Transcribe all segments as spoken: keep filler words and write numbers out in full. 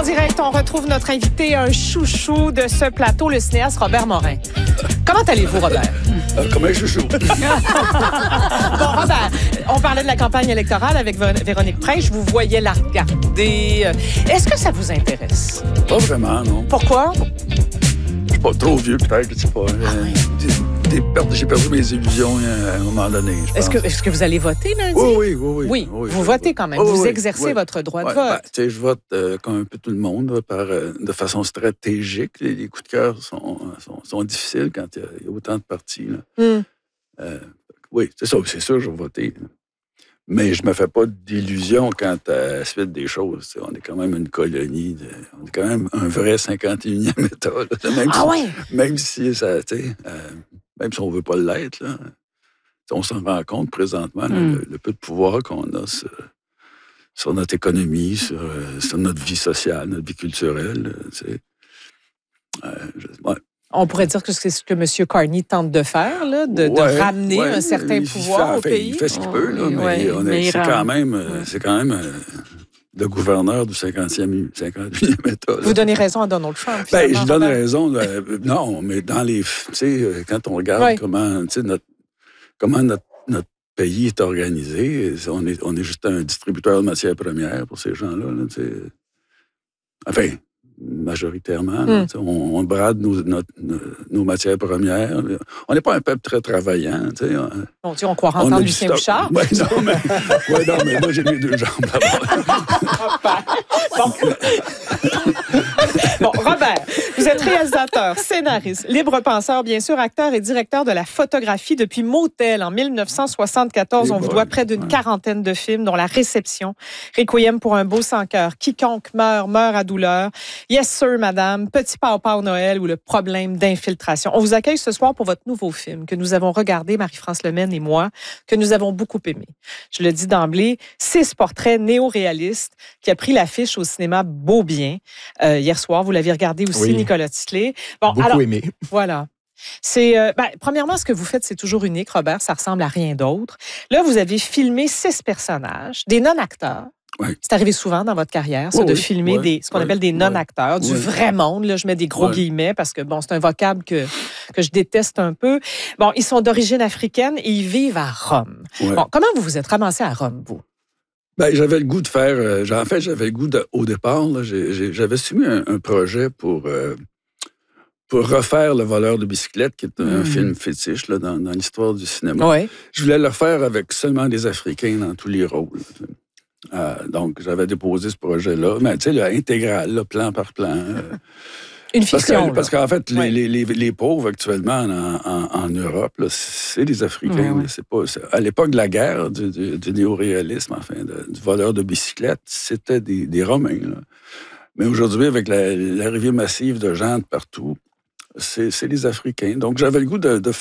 En direct, on retrouve notre invité, un chouchou de ce plateau, le cinéaste Robert Morin. Comment allez-vous, Robert? Euh, comme un chouchou. Bon, Robert, on parlait de la campagne électorale avec Véronique Prince. Vous voyez la regarder. Est-ce que ça vous intéresse? Pas vraiment, non. Pourquoi? Je suis pas trop vieux, peut-être, je sais pas. Ah, euh, oui. des, des pertes, j'ai perdu mes illusions à un moment donné, je Est-ce pense. que, est-ce que vous allez voter lundi? Oui, oui, oui. Oui, Oui, oui, vous je votez vote. quand même. Oui, vous oui, exercez oui. votre droit de Ouais, vote. ben, tu sais, je vote euh, comme un peu tout le monde, là, par, euh, de façon stratégique. Les, les coups de cœur sont, sont, sont difficiles quand il y, y a autant de partis. Là. Mm. Euh, oui, c'est ça, c'est sûr, je vais voter. Mais je me fais pas d'illusions quant à la suite des choses. T'sais. On est quand même une colonie. De, on est quand même un vrai cinquante et unième État. Là. Même Ah si, ouais? Même si ça, tu sais, euh, même si on veut pas l'être, là, on s'en rend compte présentement, là, Mm. le, le peu de pouvoir qu'on a sur, sur notre économie, sur, euh, sur notre vie sociale, notre vie culturelle. Tu sais. Euh, je, ouais. On pourrait dire que c'est ce que M. Carney tente de faire, là, de, de Ouais, ramener ouais, un certain il pouvoir fait, au enfin, pays. Il fait ce qu'il Oh, peut, là, oui, mais, ouais, on est, mais il c'est, rame. quand même, euh, Ouais. c'est quand même euh, le gouverneur du cinquantième, cinquante-huitième État. Là. Vous donnez raison à Donald Trump. Ben, je donne Robert. raison. euh, non, mais dans les... Tu sais, quand on regarde Ouais. comment, tu sais, notre, comment notre, notre pays est organisé, on est, on est juste un distributeur de matières premières pour ces gens-là. Là, tu sais. Enfin... majoritairement. Là, Mm. on, on brade nos, notre, nos, nos matières premières. On n'est pas un peuple très travaillant. On, Bon, Dieu, on croit entendre Lucien Bouchard. Ouais, non, mais, ouais, non, mais moi, j'ai mes deux jambes là-bas. Bon. Bon, Robert, vous êtes réalisateur, scénariste, libre penseur, bien sûr, acteur et directeur de la photographie depuis Motel en mille neuf cent soixante-quatorze. Et On vous bon, doit près d'une ouais. quarantaine de films, dont La Réception, Requiem pour un beau sans cœur, Quiconque meurt, meurt à douleur, Yes Sir, Madame, Petit Pao-Pao Noël ou Le problème d'infiltration. On vous accueille ce soir pour votre nouveau film que nous avons regardé, Marie-France Lemaine et moi, que nous avons beaucoup aimé. Je le dis d'emblée, six portraits néo-réalistes qui a pris l'affiche au cinéma Beaubien euh, hier soir. Vous l'aviez regardé aussi, Oui. Nicolas Titley. Bon, Beaucoup alors, aimé. voilà. C'est, euh, ben, premièrement, ce que vous faites, c'est toujours unique, Robert. Ça ressemble à rien d'autre. Là, vous avez filmé six personnages, des non-acteurs. Oui. C'est arrivé souvent dans votre carrière, ça, Oui, de oui, filmer oui, des, ce qu'on oui, appelle des non-acteurs, oui. du vrai monde. Là, je mets des gros Oui. guillemets parce que bon, c'est un vocable que, que je déteste un peu. Bon, ils sont d'origine africaine et ils vivent à Rome. Ouais. Bon, comment vous vous êtes ramassé à Rome, vous? Ben, j'avais le goût de faire... Euh, en fait, j'avais le goût, de, au départ, là, j'ai, j'ai, j'avais soumis un, un projet pour... Euh, pour refaire Le voleur de bicyclette, qui est un Mm. film fétiche là, dans, dans l'histoire du cinéma. Oui. Je voulais le refaire avec seulement des Africains dans tous les rôles. Euh, donc, j'avais déposé ce projet-là. Mais tu sais, là, intégral, là, plan par plan. euh, Une parce, fiction. que, parce qu'en fait, les, Ouais. les, les, les pauvres actuellement en, en, en Europe, là, c'est des Africains. Ouais. là, c'est pas, c'est, à l'époque de la guerre, du, du, du néo-réalisme, enfin, de, du voleur de bicyclette, c'était des, des Romains. Là. Mais aujourd'hui, avec la, l'arrivée massive de gens de partout, c'est, c'est les Africains. Donc, j'avais le goût de, de,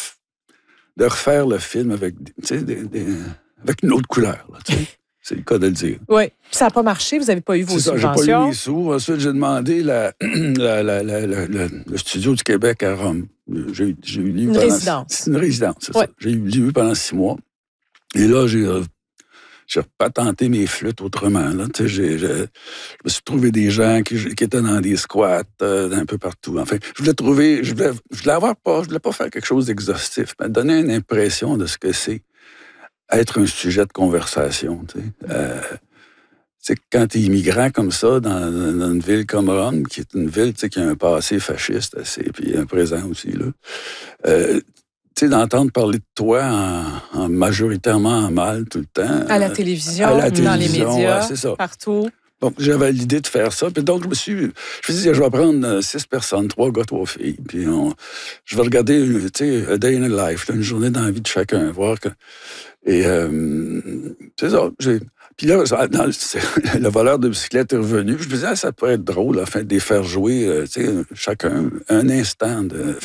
de refaire le film avec, tu sais, des, des, avec une autre couleur. Là, tu sais. C'est le cas de le dire. Oui. Ça n'a pas marché, vous n'avez pas eu vos C'est ça, j'ai subventions. pas eu les sous. Ensuite, j'ai demandé la, la, la, la, la, la, le studio du Québec à Rome. J'ai, j'ai eu Une pendant, résidence. C'est une résidence, c'est Ouais. ça. J'ai eu, j'ai eu pendant six mois. Et là, j'ai, euh, j'ai patenté mes flûtes autrement. Là. Tu sais, j'ai, j'ai, je me suis trouvé des gens qui, qui étaient dans des squats euh, un peu partout. Enfin, je voulais trouver, je voulais, je voulais avoir pas, je voulais pas faire quelque chose d'exhaustif, mais donner une impression de ce que c'est être un sujet de conversation. Tu sais. Euh, c'est quand tu es immigrant comme ça, dans, dans une ville comme Rome, qui est une ville qui a un passé fasciste assez, puis un présent aussi, là, euh, tu sais, d'entendre parler de toi en, en majoritairement en mal tout le temps. À la télévision, à la dans les télévision, médias, ouais, c'est ça. partout. Donc, j'avais l'idée de faire ça. Puis donc, je me suis... Je me suis dit, je vais prendre euh, six personnes, trois gars, trois filles. Puis on, je vais regarder, tu sais, a day in a life, là, une journée dans la vie de chacun, voir que... Et euh, c'est ça, j'ai... Puis là, dans le, le voleur de bicyclette est revenu. Je me disais, ah, ça pourrait être drôle, enfin, de les faire jouer, euh, tu sais, chacun, un instant de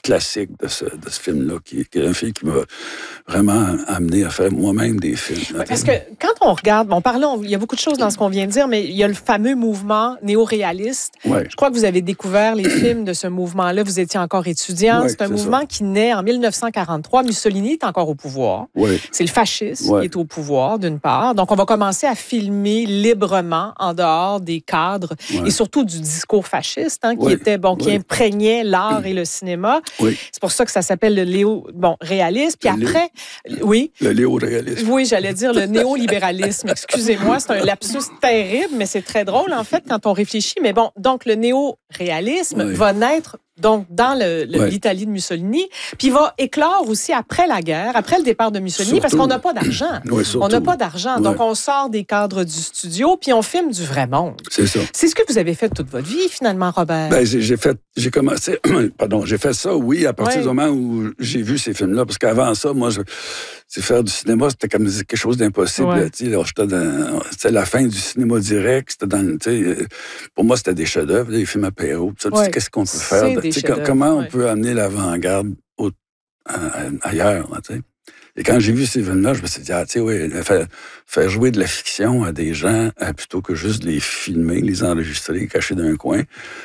classique de ce, de ce film-là, qui, qui est un film qui m'a vraiment amené à faire moi-même des films. Ouais, parce que quand on regarde, bon, parlons, il y a beaucoup de choses dans ce qu'on vient de dire, mais il y a le fameux mouvement néo-réaliste. Ouais. Je crois que vous avez découvert les films de ce mouvement-là. Vous étiez encore étudiant. Ouais, c'est un c'est mouvement ça. qui naît en mille neuf cent quarante-trois. Mussolini est encore au pouvoir. Ouais. C'est le fascisme Ouais. qui est au pouvoir, d'une part. Donc, on va commencer à filmer librement en dehors des cadres Ouais. et surtout du discours fasciste, hein, qui Ouais. était, bon, qui Ouais. imprégnait l'art et le cinéma. Oui. C'est pour ça que ça s'appelle le léo, bon, réalisme. Puis Le après, oui. Le néo-réalisme. Oui, j'allais dire le néolibéralisme. Excusez-moi, c'est un lapsus terrible, mais c'est très drôle, en fait, quand on réfléchit. Mais bon, donc, le néo-réalisme Oui. va naître donc dans le, le- Ouais. l'Italie de Mussolini, puis il va éclore aussi après la guerre, après le départ de Mussolini, parce Surtout. qu'on n'a pas d'argent. Oui, surtout. On n'a pas d'argent. Donc, Ouais. on sort des cadres du studio, puis on filme du vrai monde. C'est ça. C'est ce que vous avez fait toute votre vie, finalement, Robert. Ben, j'ai, j'ai fait, j'ai commencé, pardon, j'ai fait ça, oui, à partir Ouais. du moment où j'ai vu ces films-là, parce qu'avant ça, moi, je, c'est faire du cinéma, c'était comme quelque chose d'impossible. Ouais. Tu sais, là, j'étais dans, c'était la fin du cinéma direct, c'était dans, tu sais, euh, pour moi, c'était des chefs-d'œuvre, des films apéro, tu sais, Ouais. qu'est-ce qu'on peut C'est faire, des tu sais, chefs-d'œuvre, comment on ouais. peut amener l'avant-garde au- à- à- ailleurs, là, tu sais. Et quand j'ai vu ces films-là, je me suis dit, ah, tu sais, oui, faire, faire jouer de la fiction à des gens euh, plutôt que juste les filmer, les enregistrer, cacher d'un coin.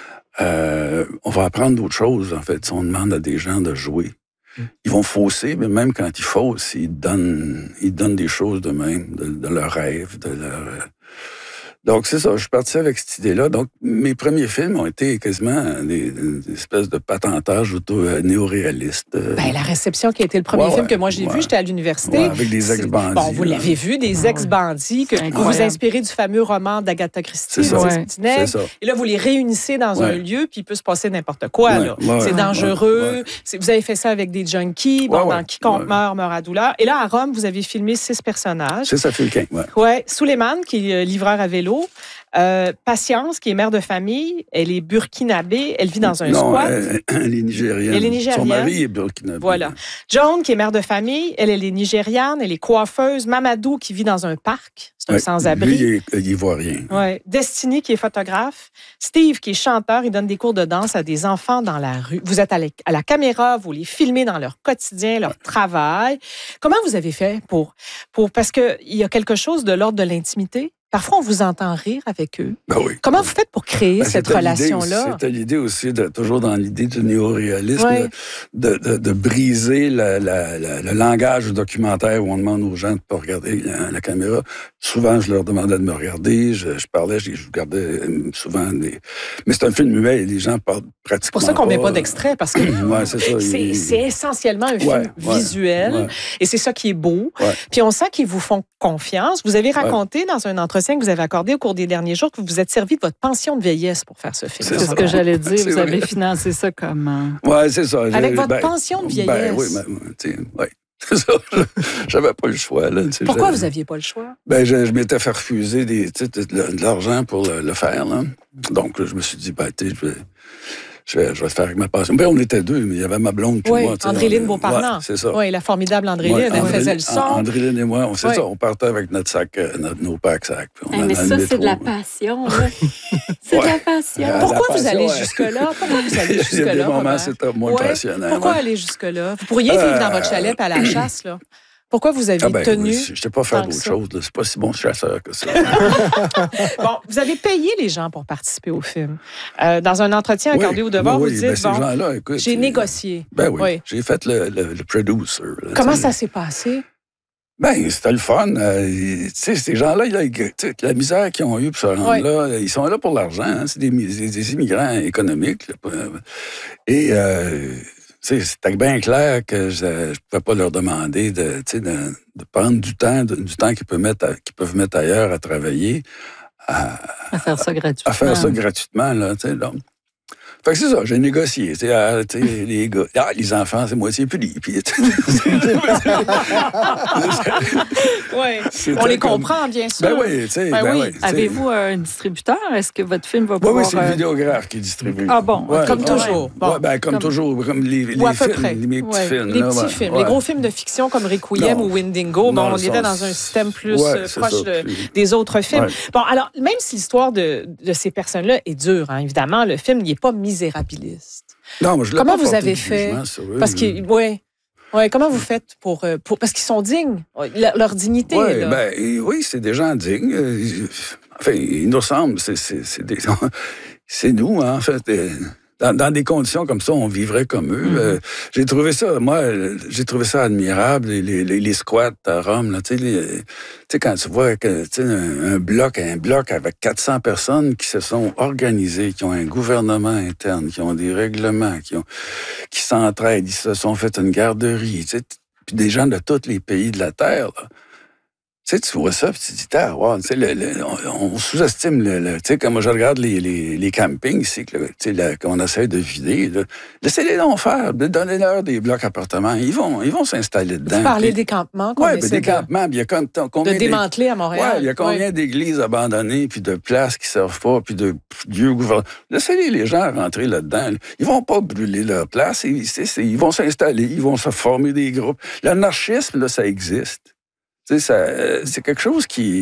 Euh, on va apprendre d'autres choses, en fait, si on demande à des gens de jouer. Ils vont fausser, mais même quand ils faussent, ils donnent, ils donnent des choses d'eux-mêmes, de, de leurs rêves, de leur... euh, Donc, c'est ça, je suis parti avec cette idée-là. Donc, mes premiers films ont été quasiment des, des espèces de patentages auto-néo-réalistes. Ben, la réception qui a été le premier Ouais, film ouais, que moi j'ai ouais. vu, j'étais à l'université. Ouais, avec des C'est- ex-bandits, Bon, vous là. l'avez vu, des ex-bandits, que vous vous incroyable. inspirez du fameux roman d'Agatha Christie, C'est ça. Les Ouais. Espinègres. C'est ça. Et là, vous les réunissez dans un Ouais. lieu, puis il peut se passer n'importe quoi. Ouais, là. ouais, c'est ouais, dangereux. ouais. C'est- Vous avez fait ça avec des junkies. Bon, Ouais, dans ouais, Quiconque ouais. meurt, meurt à douleur. Et là, à Rome, vous avez filmé six personnages. C'est ça, Fulquin, ouais. Ouais, Souleymane, qui est euh, livreur à vélo. Euh, Patience, qui est mère de famille. Elle est burkinabé. Elle vit dans un non, squat. elle, elle est nigérienne. Elle est nigérienne. Son mari est burkinabé. Voilà. Joan, qui est mère de famille, elle, elle est nigériane, elle est coiffeuse. Mamadou, qui vit dans un parc, c'est un Ouais, sans-abri. Lui, il est, il est ivoirien. Ouais. Destiny, qui est photographe. Steve, qui est chanteur, il donne des cours de danse à des enfants dans la rue. Vous êtes à la, à la caméra, vous les filmez dans leur quotidien, leur travail. Comment vous avez fait pour... pour parce qu'il y a quelque chose de l'ordre de l'intimité. Parfois, on vous entend rire avec eux. Ben oui. Comment vous faites pour créer Ben, cette c'était l'idée aussi- relation-là? C'était l'idée aussi, de, toujours dans l'idée du néo-réalisme, Ouais. de, de, de briser la, la, la, le langage du documentaire où on demande aux gens de ne pas regarder la, la caméra. Souvent, je leur demandais de me regarder, je, je parlais, je, je regardais euh, souvent des... Mais c'est un film muet, les gens parlent pratiquement C'est pour ça qu'on ne met pas euh, d'extrait, parce que Ouais, c'est ça. c'est, il- c'est essentiellement un film Ouais, ouais, visuel. ouais. Et c'est ça qui est beau. Ouais. Puis on sent qu'ils vous font confiance. Vous avez raconté dans un entretien que vous avez accordé au cours des derniers jours que vous vous êtes servi de votre pension de vieillesse pour faire ce film. C'est C'est ça. ce que j'allais dire. C'est Vous avez vrai. financé ça comment? Ouais, c'est ça. Avec J'ai- votre ben, pension de Ben vieillesse. oui, ben, tu sais, ouais. C'est ça. J'avais pas le choix, là. tu sais, Pourquoi je- vous n'aviez pas le choix? Ben, je, je m'étais fait refuser des, tu sais, de, de- de l'argent pour le, le faire, là. Donc, je me suis dit, ben, tu sais, je vais, je, vais, je vais le faire avec ma passion. Ben, on était deux, mais il y avait ma blonde puis Oui, moi. tu sais, Andréline on- Beauparlant. Ouais, c'est ça. Oui, la formidable Andréline, Ouais, elle Andréline- faisait le son. Andréline et moi, on, c'est Ouais. ça, on partait avec notre sac, euh, notre, nos packs sacs. puis on Hey, allait mais dans le ça, métro. c'est de la passion. là. C'est de Ouais. la passion. Euh, Pourquoi la vous passion, allez ouais. jusque-là? Pourquoi vous allez Il y a jusque-là? des moments, Robert? c'était moins Ouais. passionnant. Pourquoi ouais. aller jusque-là? Vous pourriez vivre Euh, dans votre chalet puis à la chasse, là. Pourquoi vous avez Ah ben, tenu? oui, je ne sais pas faire tant que d'autre ça? chose. là. C'est pas si bon chasseur que ça. Bon, vous avez payé les gens pour participer au film. Euh, dans un entretien Oui, accordé au devoir, oui, vous ben, dites, ces bon, gens-là, écoute, j'ai c'est- négocié. Ben oui, Oui. j'ai fait le, le, le producer. là, Comment tu sais. ça s'est passé? Ben, c'était le fun. Euh, tu sais, ces gens-là, là, ils- tu sais, la misère qu'ils ont eue pour se rendre Ouais. là, ils sont là pour l'argent. hein. C'est des, des, des immigrants économiques. là. Et euh, tu sais, c'était bien clair que je ne pouvais pas leur demander de, tu sais, de, de prendre du temps, de- du temps qu'ils peuvent, mettre à- qu'ils peuvent mettre ailleurs à travailler, à, À faire ça gratuitement. à faire ça gratuitement. Là, tu sais, donc. Fait que c'est ça, j'ai négocié. Tu sais, ah, tu sais, les gars, ah, les enfants, c'est moitié pris. Puis, Oui. C'était On les comme- comprend, bien sûr. Ben oui, tu sais. Ben ben oui. oui, tu sais. Avez-vous un distributeur? Est-ce que votre film va Oui, pouvoir... oui, c'est le euh, vidéographe qui distribue. Ah bon, Ouais, comme ouais. toujours. Bon, Ouais, ben, comme, comme- toujours, comme les, les Ou à peu films, près. les, mes petits Ouais. films. Les là, petits ouais, films. ouais. Les gros films de fiction comme Requiem Non. ou Windingo, bon, Non, on le était sens- dans un système plus Ouais, euh, c'est proche ça, de- puis- des autres films. Ouais. Bon, alors, même si l'histoire de, de ces personnes-là est dure, hein, évidemment, le film n'est pas misérabiliste. Non, moi, je l'ai Comment pas vous porté avez de fait? jugement sur eux. Parce que, oui. Ouais, comment vous faites pour, pour parce qu'ils sont dignes, leur, leur dignité. Ouais, là. ben, oui, c'est des gens dignes. Enfin, ils nous ressemblent. C'est, c'est, c'est, des, c'est nous, hein, en fait. Dans, dans des conditions comme ça, on vivrait comme eux. Mm-hmm. Euh, j'ai trouvé ça, moi, j'ai trouvé ça admirable, les, les, les squats à Rome. Là, tu sais, quand tu vois que, un, un bloc, un bloc avec quatre cents personnes qui se sont organisées, qui ont un gouvernement interne, qui ont des règlements, qui ont, qui s'entraident, ils se sont fait une garderie, tu sais, puis des gens de tous les pays de la Terre, là. Tu sais, tu vois ça, puis tu te dis, ah, wow, tu sais, le, le, on, on sous-estime le, le tu sais, comme je regarde les, les, les campings ici, tu sais, qu'on essaie de vider, là, laissez-les donc faire, donnez-leur des blocs appartements, ils vont, ils vont s'installer dedans. Vous parlez puis, des campements, oui, ben, des campements, il y a comme, combien de démanteler à Montréal. Oui, il y a combien ouais. d'églises abandonnées, puis de places qui ne servent pas, puis de lieux gouvernementaux. Laissez-les les gens rentrer là-dedans. Là. Ils vont pas brûler leur place, ils, c'est, c'est, ils vont s'installer, ils vont se former des groupes. L'anarchisme, là, ça existe. Tu sais, ça, c'est quelque chose qui...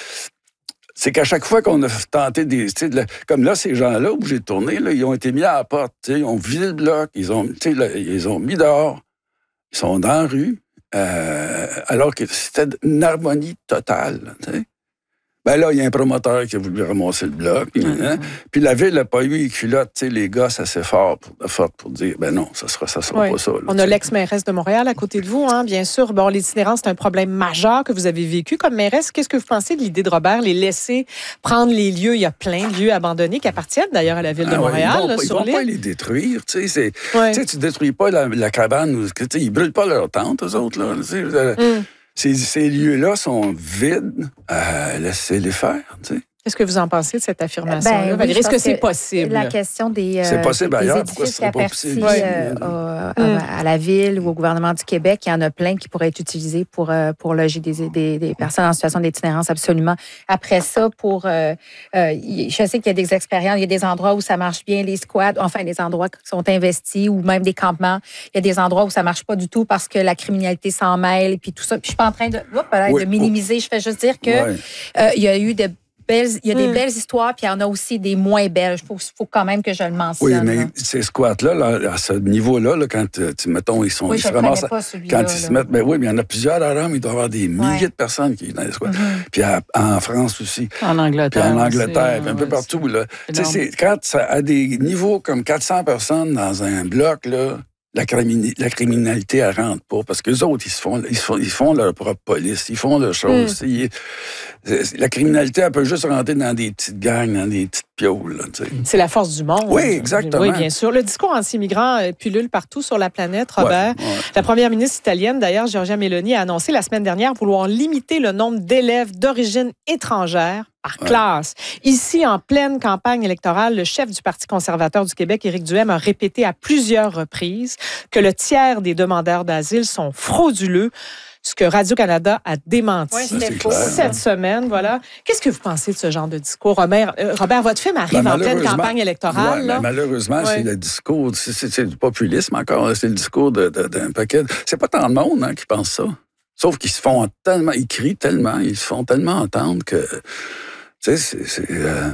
C'est qu'à chaque fois qu'on a tenté des... Tu sais, de la, comme là, ces gens-là, où j'ai tourné, là, ils ont été mis à la porte. Tu sais, ils ont vidé le bloc, ils ont, tu sais, là, ils ont mis dehors, ils sont dans la rue, euh, alors que c'était une harmonie totale. Tu sais. Ben là, il y a un promoteur qui a voulu ramasser le bloc. Puis, mm-hmm. hein, puis la ville n'a pas eu les culottes, tu sais, les gosses assez forts pour, fort pour dire, ben non, ça sera, ça sera oui. pas ça. Là, on a l'ex-mairesse de Montréal à côté de vous, hein, bien sûr. Bon, l'itinérance, c'est un problème majeur que vous avez vécu comme mairesse. Qu'est-ce que vous pensez de l'idée de Robert, les laisser prendre les lieux? Il y a plein de lieux abandonnés qui apprennent d'ailleurs à la ville de ah, Montréal. Ouais, ils là, vont, sur ils vont pas les détruire, tu sais. Ouais. Tu ne détruis pas la, la cabane, ou, ils brûlent pas leur tente, eux autres, là. Mm. Ces, ces lieux-là sont vides, euh, laissez-les faire, tu sais. Qu'est-ce que vous en pensez de cette affirmation-là, ben, Valérie? Oui, Est-ce que c'est possible? La question des, euh, c'est possible des ailleurs, édifices qui appartiennent oui. euh, à, à, à la Ville ou au gouvernement du Québec, il y en a plein qui pourraient être utilisés pour, euh, pour loger des, des, des personnes en situation d'itinérance, absolument. Après ça, pour euh, euh, je sais qu'il y a des expériences, il y a des endroits où ça marche bien, les squats, enfin des endroits qui sont investis ou même des campements. Il y a des endroits où ça marche pas du tout parce que la criminalité s'en mêle et puis tout ça. Puis je suis pas en train de, oups, oui. de minimiser, je fais juste dire que oui. euh, il y a eu de Belles, il y a des mm. belles histoires, puis il y en a aussi des moins belles. Il faut, faut quand même que je le mentionne. Oui, mais là. Ces squats-là, là, à ce niveau-là, là, quand, tu, mettons, ils sont... Oui, ils je se ramassent, pas quand là, ils se mettent... Ben oui, mais il y en a plusieurs à Rome, il doit y avoir des milliers ouais. de personnes qui sont dans les squats. Mm-hmm. Puis à, en France aussi. En Angleterre. Puis en Angleterre, puis un peu partout, là. Tu sais, c'est, quand ça, à des niveaux comme quatre cents personnes dans un bloc, là, La, crimini- la criminalité, elle rentre pas. Parce qu'eux autres, ils se font, ils se font, ils font leur propre police. Ils font leurs choses. Mm. Ils, la criminalité, elle peut juste rentrer dans des petites gangs, dans des petites piaules. Là, c'est la force du monde. Oui, exactement. Oui, bien sûr. Le discours anti-immigrant pullule partout sur la planète, Robert. Ouais, ouais. La première ministre italienne, d'ailleurs, Giorgia Meloni, a annoncé la semaine dernière vouloir limiter le nombre d'élèves d'origine étrangère par ouais. classe. Ici, en pleine campagne électorale, le chef du Parti conservateur du Québec, Éric Duhaime, a répété à plusieurs reprises que le tiers des demandeurs d'asile sont frauduleux, ce que Radio-Canada a démenti oui, c'est faux, cette semaine. Voilà. Qu'est-ce que vous pensez de ce genre de discours? Robert, euh, Robert votre film arrive ben, en pleine campagne électorale. Ouais, là. Ben, malheureusement, ouais. c'est le discours, c'est, c'est, c'est du populisme encore, c'est le discours de, de, d'un paquet. C'est pas tant de monde hein, qui pense ça. Sauf qu'ils se font tellement, ils crient tellement, ils se font tellement entendre que... Tu sais, c'est... c'est euh,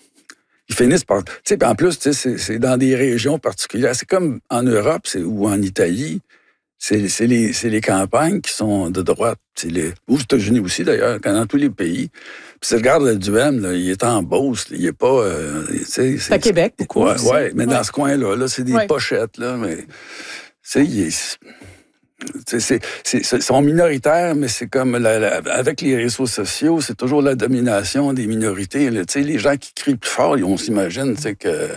ils finissent par... Tu sais, en plus, tu sais, c'est, c'est dans des régions particulières. C'est comme en Europe c'est, ou en Italie. C'est, c'est, les, c'est les campagnes qui sont de droite. C'est les, aux États-Unis aussi, d'ailleurs, dans tous les pays. Puis si tu regardes le Duhaime, là, il est en Beauce. Là, il n'est pas... Euh, tu sais, c'est à Québec, beaucoup. Oui, ouais, mais ouais. dans ce coin-là, là, c'est des ouais. pochettes. Là, mais, tu sais, il est... C'est, c'est, c'est, c'est, sont minoritaires, mais c'est comme la, la, avec les réseaux sociaux, c'est toujours la domination des minorités. Là. Les gens qui crient plus fort, on s'imagine que,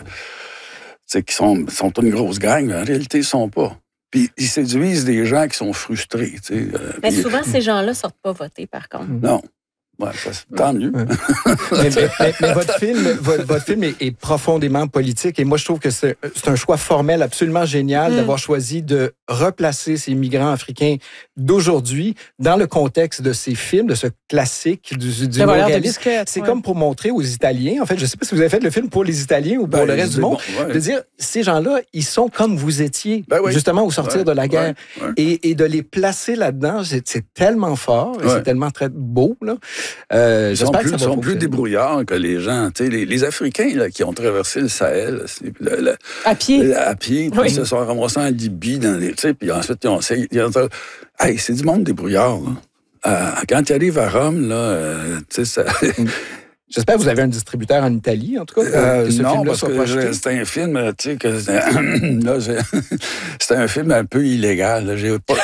qu'ils sont, sont une grosse gang, mais en réalité, ils ne sont pas. Puis ils séduisent des gens qui sont frustrés. Euh, mais puis, souvent, ces gens-là ne sortent pas voter, par contre. Non. Ouais, ça, tant mieux. Ouais. mais, mais, mais, mais votre film, votre, votre film est, est profondément politique et moi, je trouve que c'est, c'est un choix formel absolument génial mm. d'avoir choisi de replacer ces migrants africains d'aujourd'hui dans le contexte de ces films, de ce classique du, du Le voleur de réalisme. biscuits, C'est ouais. comme pour montrer aux Italiens, en fait, je ne sais pas si vous avez fait le film pour les Italiens ou pour Ben, le reste c'est du monde, bon, ouais. de dire, ces gens-là, ils sont comme vous étiez, Ben oui. justement au sortir Ouais, de la guerre. ouais, ouais. Et, et de les placer là-dedans, c'est, c'est tellement fort, et Ouais. c'est tellement très beau. Là. Euh, Ils sont j'espère plus, que ça va sont plus fonctionner. débrouillards que les gens. Tu sais, les, les Africains là, qui ont traversé le Sahel, c'est- le- le- À pied. le- à pied, puis Oui. ils se sont ramassés en Libye, dans les, tu sais, puis ensuite, ils ont, essayé- ils ont hey, c'est du monde débrouillard. Là. Euh, quand tu arrives à Rome, là, euh, tu sais, ça... J'espère que vous avez un distributeur en Italie, en tout cas, Euh, que ce non, film-là parce soit que projeté. je- c'était un film, euh, tu sais, que c'était là, j'ai- c'était un film un peu illégal. Là. J'ai pas.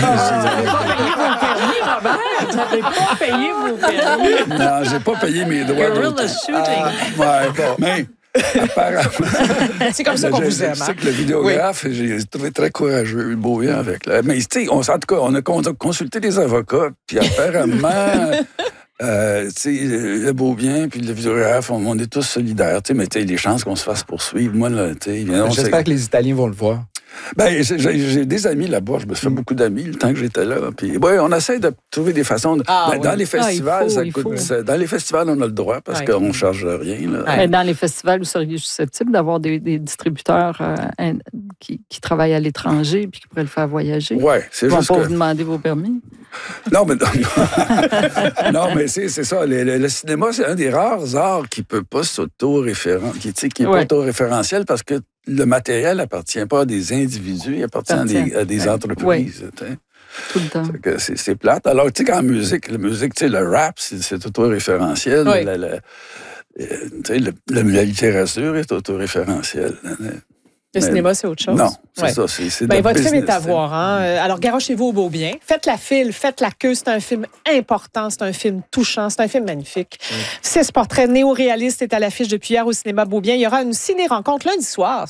Vous n'avez pas payé vos permis. non, j'ai pas payé mes droits. Guerrilla d'auteur. shooting. Ah, ouais, bon, mais apparemment. C'est comme ça qu'on Je- vous je aime. sais hein? que le vidéographe, j'ai trouvé très courageux, beau avec. Là. Mais tu sais, on, en tout cas, on a con- consulté des avocats, puis apparemment. Euh, tu sais, le beau bien, puis le vidéographe, on, on est tous solidaires, tu sais, mais tu sais, les chances qu'on se fasse poursuivre, moi, là, tu sais, on J'espère sait- que les Italiens vont le voir. Ben, j'ai, j'ai- j'ai des amis là-bas, je me suis fait beaucoup d'amis le temps que j'étais là, puis ouais, on essaie de trouver des façons, de, Ah, ben, oui. dans les festivals, Ah, il faut, ça il coûte, faut. ça- dans les festivals, on a le droit, parce Ouais. qu'on ne charge rien, là. Ouais. Mais dans les festivals, vous seriez susceptible d'avoir des, des distributeurs euh, in- qui, qui travaillent à l'étranger puis qui pourraient le faire voyager? Ouais, c'est Ils ne vont juste pas que... vous demander vos permis? Non, mais, non, non, mais c'est, c'est ça. Le, le- le cinéma, c'est un des rares arts qui ne peut pas s'auto-référen... qui, tu sais, qui n'est Ouais. pas auto-référentiel parce que le matériel n'appartient pas à des individus, il appartient à des, à des Ouais. entreprises. tu sais. Tout le temps. Fait que C'est, c'est plate. Alors, tu sais, qu'en musique, la musique, tu sais, le rap, c'est, c'est auto-référentiel. Oui. Le- le- euh, tu sais, le- le- la littérature est auto-référentielle. Le Mais- cinéma, c'est autre chose. Non, c'est Ouais. ça. C'est, c'est Ben, de votre film business, est à tu sais. voir. Hein? Euh, Alors, garochez-vous au beau bien. Faites la file, faites la queue. C'est un film important, c'est un film touchant, c'est un film magnifique. Six portraits néo-réalistes est à l'affiche depuis hier au cinéma Beaubien. Il y aura une ciné-rencontre lundi soir